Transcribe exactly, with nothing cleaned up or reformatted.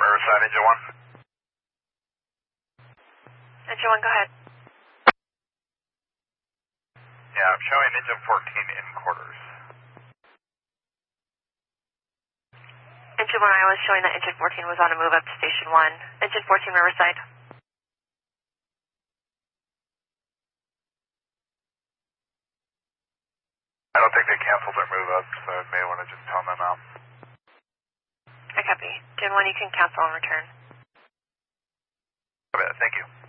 Riverside, engine one. Engine one, go ahead. Yeah, I'm showing engine fourteen in quarters. Engine one, I was showing that engine fourteen was on a move up to station one. Engine fourteen, Riverside. I don't think they canceled their move up, so I may want to just tell them out. I copy. Gen one, you can cancel and return. Okay, thank you.